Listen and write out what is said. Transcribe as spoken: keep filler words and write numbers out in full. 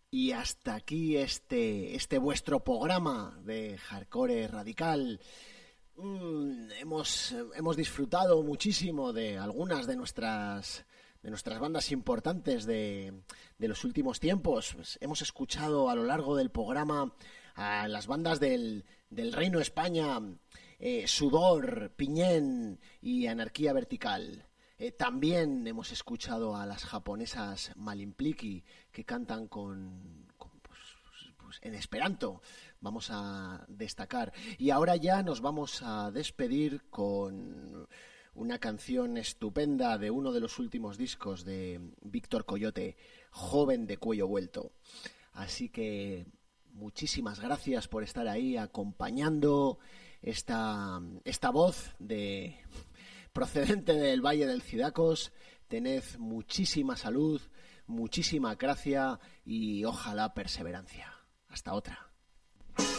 Y hasta aquí este, este vuestro programa de Hardcore Radical. Mm, hemos, hemos disfrutado muchísimo de algunas de nuestras, de nuestras bandas importantes de, de los últimos tiempos. Pues hemos escuchado a lo largo del programa a las bandas del, del Reino de España, eh, Sudor, Piñén y Anarquía Vertical. Eh, también hemos escuchado a las japonesas Malimpliki, que cantan con, con, pues, pues, en esperanto, vamos a destacar. Y ahora ya nos vamos a despedir con una canción estupenda de uno de los últimos discos de Víctor Coyote, Joven de Cuello Vuelto. Así que muchísimas gracias por estar ahí acompañando esta, esta voz de procedente del Valle del Cidacos. Tened muchísima salud, muchísima gracia y ojalá perseverancia. Hasta otra.